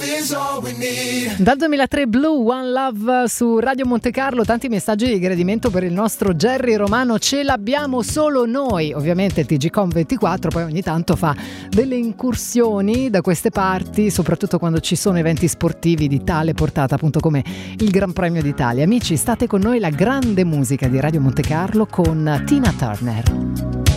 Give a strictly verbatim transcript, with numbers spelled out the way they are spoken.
Dal duemilatré Blue, One Love su Radio Monte Carlo, tanti messaggi di gradimento per il nostro Jerry Romano, ce l'abbiamo solo noi. Ovviamente il T G Com ventiquattro poi ogni tanto fa delle incursioni da queste parti, soprattutto quando ci sono eventi sportivi di tale portata appunto come il Gran Premio d'Italia. Amici, state con noi, la grande musica di Radio Monte Carlo con Tina Turner.